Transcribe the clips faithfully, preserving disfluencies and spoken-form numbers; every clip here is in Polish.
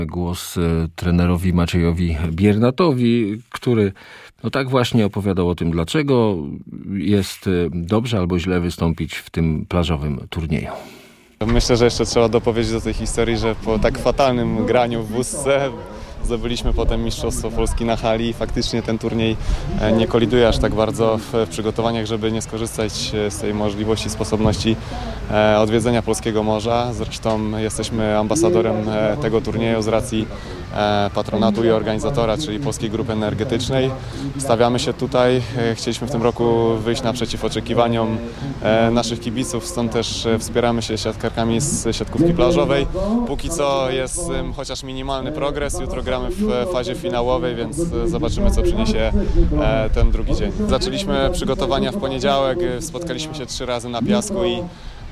Głos trenerowi Maciejowi Biernatowi, który no tak właśnie opowiadał o tym, dlaczego jest dobrze albo źle wystąpić w tym plażowym turnieju. Myślę, że jeszcze trzeba dopowiedzieć do tej historii, że po tak fatalnym graniu w wózce zdobyliśmy potem Mistrzostwo Polski na hali i faktycznie ten turniej nie koliduje aż tak bardzo w przygotowaniach, żeby nie skorzystać z tej możliwości, sposobności odwiedzenia polskiego morza. Zresztą jesteśmy ambasadorem tego turnieju z racji patronatu i organizatora, czyli Polskiej Grupy Energetycznej. Stawiamy się tutaj, chcieliśmy w tym roku wyjść naprzeciw oczekiwaniom naszych kibiców, stąd też wspieramy się siatkarkami z siatkówki plażowej. Póki co jest chociaż minimalny progres, jutro gramy w fazie finałowej, więc zobaczymy, co przyniesie ten drugi dzień. Zaczęliśmy przygotowania w poniedziałek, spotkaliśmy się trzy razy na piasku i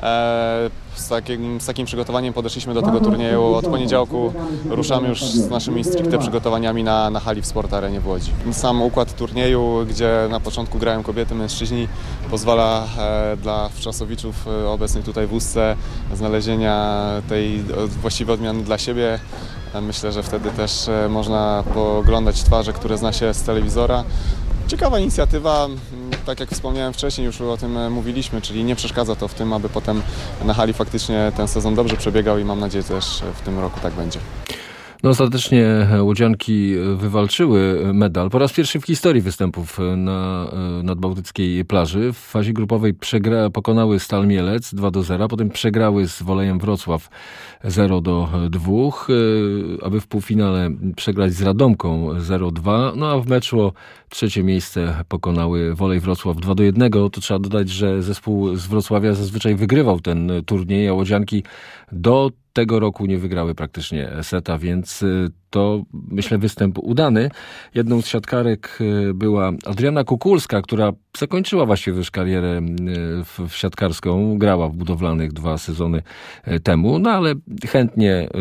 Z takim, z takim przygotowaniem podeszliśmy do tego turnieju. Od poniedziałku ruszamy już z naszymi stricte przygotowaniami na, na hali w Sport Arenie w Łodzi. Sam układ turnieju, gdzie na początku grają kobiety, mężczyźni, pozwala e, dla wczasowiczów obecnych tutaj w wózce znalezienia tej właściwej odmiany dla siebie. Myślę, że wtedy też e, można poglądać twarze, które zna się z telewizora. Ciekawa inicjatywa, tak jak wspomniałem wcześniej, już o tym mówiliśmy, czyli nie przeszkadza to w tym, aby potem na hali faktycznie ten sezon dobrze przebiegał i mam nadzieję, że też w tym roku tak będzie. No ostatecznie łodzianki wywalczyły medal. Po raz pierwszy w historii występów na nadbałtyckiej plaży. W fazie grupowej przegra, pokonały Stal Mielec dwa do zera, potem przegrały z Wolejem Wrocław zero do dwóch, aby w półfinale przegrać z Radomką zero dwa. No a w meczu o trzecie miejsce pokonały Wolej Wrocław dwa do jednego. To trzeba dodać, że zespół z Wrocławia zazwyczaj wygrywał ten turniej, a łodzianki do tego roku nie wygrały praktycznie seta, więc to myślę występ udany. Jedną z siatkarek była Adriana Kukulska, która zakończyła właściwie już karierę w, w siatkarską. Grała w budowlanych dwa sezony temu, no ale chętnie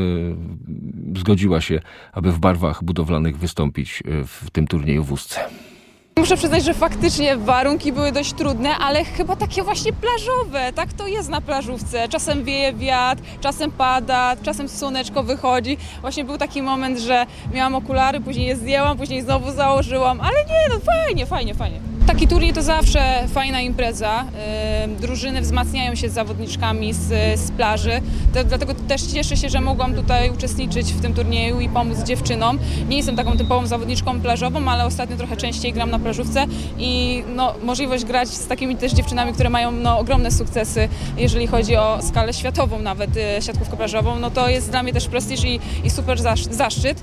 y, zgodziła się, aby w barwach budowlanych wystąpić w tym turnieju w wózce. Muszę przyznać, że faktycznie warunki były dość trudne, ale chyba takie właśnie plażowe. Tak to jest na plażówce. Czasem wieje wiatr, czasem pada, czasem słoneczko wychodzi. Właśnie był taki moment, że miałam okulary, później je zdjęłam, później znowu założyłam, ale nie, no fajnie, fajnie, fajnie. Taki turniej to zawsze fajna impreza. Drużyny wzmacniają się z zawodniczkami z, z plaży. To, dlatego też cieszę się, że mogłam tutaj uczestniczyć w tym turnieju i pomóc dziewczynom. Nie jestem taką typową zawodniczką plażową, ale ostatnio trochę częściej gram na plażówce i no, możliwość grać z takimi też dziewczynami, które mają no, ogromne sukcesy, jeżeli chodzi o skalę światową nawet, siatkówkę plażową, no to jest dla mnie też prestiż i, i super zaszczyt.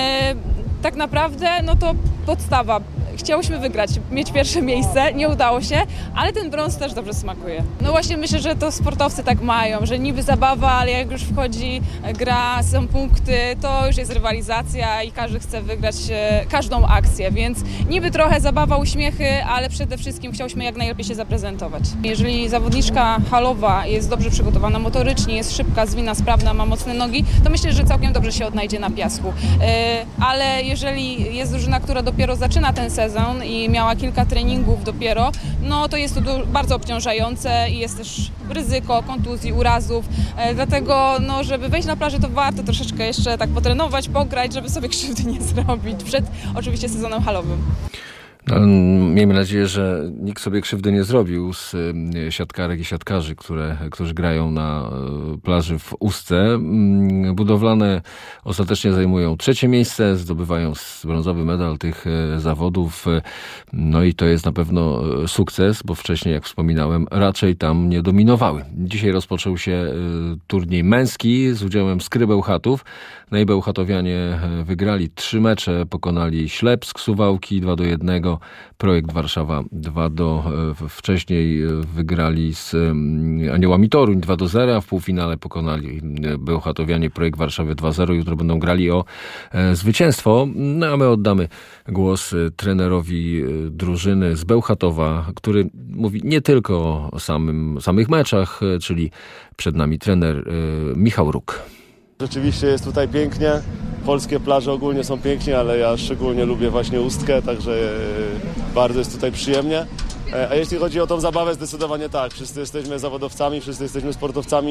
Tak naprawdę no to podstawa. Chciałyśmy wygrać, mieć pierwsze miejsce, nie udało się, ale ten brąz też dobrze smakuje. No właśnie myślę, że to sportowcy tak mają, że niby zabawa, ale jak już wchodzi gra, są punkty, to już jest rywalizacja i każdy chce wygrać e, każdą akcję, więc niby trochę zabawa, uśmiechy, ale przede wszystkim chciałyśmy jak najlepiej się zaprezentować. Jeżeli zawodniczka halowa jest dobrze przygotowana motorycznie, jest szybka, zwinna, sprawna, ma mocne nogi, to myślę, że całkiem dobrze się odnajdzie na piasku. E, ale jeżeli jest drużyna, która dopiero zaczyna ten sezon, i miała kilka treningów dopiero, no to jest to bardzo obciążające i jest też ryzyko kontuzji, urazów. E, dlatego, no, żeby wejść na plażę, to warto troszeczkę jeszcze tak potrenować, pograć, żeby sobie krzywdy nie zrobić przed oczywiście sezonem halowym. No, miejmy nadzieję, że nikt sobie krzywdy nie zrobił z siatkarek i siatkarzy, które, którzy grają na plaży w Ustce. Budowlane ostatecznie zajmują trzecie miejsce, zdobywają brązowy medal tych zawodów. No i to jest na pewno sukces, bo wcześniej, jak wspominałem, raczej tam nie dominowały. Dzisiaj rozpoczął się turniej męski z udziałem Skry Bełchatów. No i Bełchatowianie wygrali trzy mecze, pokonali Ślepsk Suwałki dwa do jednego, Projekt Warszawa dwa do wcześniej wygrali z Aniołami Toruń dwa do zera, w półfinale pokonali Bełchatowianie Projekt Warszawy dwa zero. Jutro będą grali o zwycięstwo. No a my oddamy głos trenerowi drużyny z Bełchatowa, który mówi nie tylko o samym, samych meczach, czyli przed nami trener Michał Róg. Rzeczywiście jest tutaj pięknie, polskie plaże ogólnie są pięknie, ale ja szczególnie lubię właśnie Ustkę, także bardzo jest tutaj przyjemnie. A jeśli chodzi o tą zabawę, zdecydowanie tak, wszyscy jesteśmy zawodowcami, wszyscy jesteśmy sportowcami,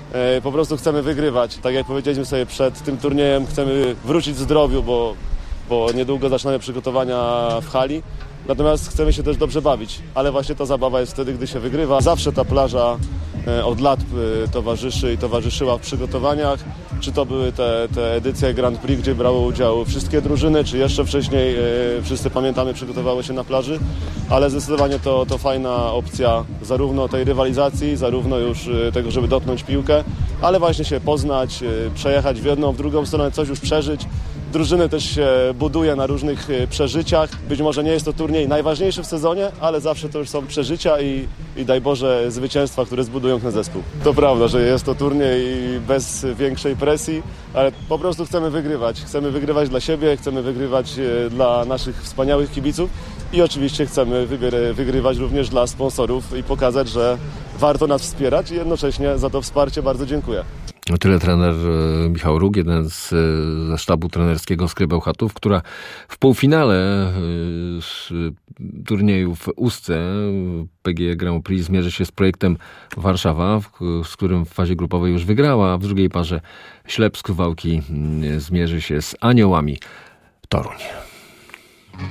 Po prostu chcemy wygrywać. Tak jak powiedzieliśmy sobie przed tym turniejem, chcemy wrócić w zdrowiu, bo, bo niedługo zaczynamy przygotowania w hali. Natomiast chcemy się też dobrze bawić, ale właśnie ta zabawa jest wtedy, gdy się wygrywa. Zawsze ta plaża od lat towarzyszy i towarzyszyła w przygotowaniach. Czy to były te, te edycje Grand Prix, gdzie brały udział wszystkie drużyny, czy jeszcze wcześniej, wszyscy pamiętamy, przygotowały się na plaży. Ale zdecydowanie to, to fajna opcja zarówno tej rywalizacji, zarówno już tego, żeby dotknąć piłkę, ale właśnie się poznać, przejechać w jedną, w drugą stronę, coś już przeżyć. Drużyny też się buduje na różnych przeżyciach. Być może nie jest to turniej najważniejszy w sezonie, ale zawsze to już są przeżycia i, i daj Boże zwycięstwa, które zbudują ten zespół. To prawda, że jest to turniej bez większej presji, ale po prostu chcemy wygrywać. Chcemy wygrywać dla siebie, chcemy wygrywać dla naszych wspaniałych kibiców i oczywiście chcemy wygrywać również dla sponsorów i pokazać, że warto nas wspierać i jednocześnie za to wsparcie bardzo dziękuję. Tyle trener Michał Róg, jeden z, ze sztabu trenerskiego Skry Bełchatów, która w półfinale z turnieju w Ustce P G E Grand Prix zmierzy się z projektem Warszawa, z którym w fazie grupowej już wygrała, a w drugiej parze Ślepsk Suwałki zmierzy się z Aniołami Toruń.